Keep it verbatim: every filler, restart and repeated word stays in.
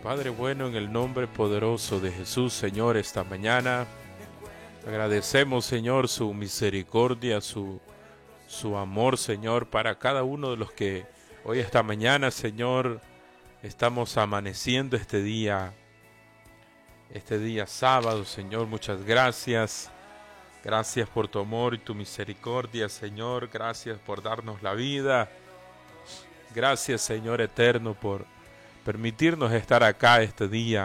Padre bueno, en el nombre poderoso de Jesús, Señor, esta mañana agradecemos, Señor, su misericordia, su, su amor, Señor, para cada uno de los que hoy, esta mañana, Señor, estamos amaneciendo este día, este día sábado, Señor. Muchas gracias. Gracias por tu amor y tu misericordia, Señor. Gracias por darnos la vida. Gracias, Señor eterno, por permitirnos estar acá este día